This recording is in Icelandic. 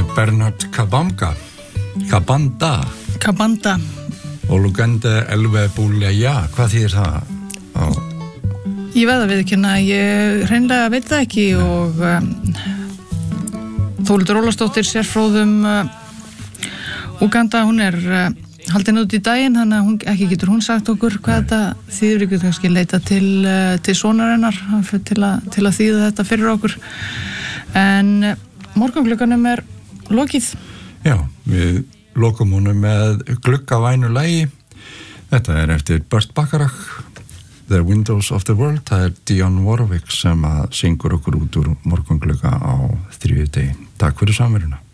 Bernard Kabanda Oluganda Elve Búleja, hvað þýðir það? Ég veið að viðurkenna, ég hreinlega veit það ekki og Þórhildur Ólafsdóttir sérfróðum Úganda, hún haldin út í daginn, þannig að ekki getur hún sagt okkur hvað þetta þýðir. Við getum kannski leita til sonarinnar til að þýða þetta fyrir okkur. En morgunglugganum lokið. Já, við lokum honum með gluggavænu lagi. Þetta eftir Burt Bacharach, The Windows of the World. Það Dionne Warwick sem syngur okkur út úr morgunglugga á þriðjudegi. Takk fyrir samveruna.